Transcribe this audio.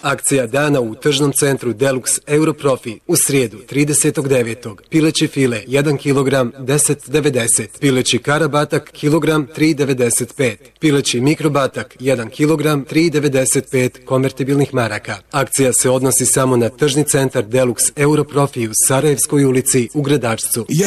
Akcija dana u tržnom centru Deluxe Europrofi u srijedu 30.9. Pileći file 1 kg 10,90. Pileći karabatak kilogram 3,95. Pileći mikrobatak 1 kg 3,95 konvertibilnih maraka. Akcija se odnosi samo na tržni centar Deluxe Europrofi u Sarajevskoj ulici u Gradačcu.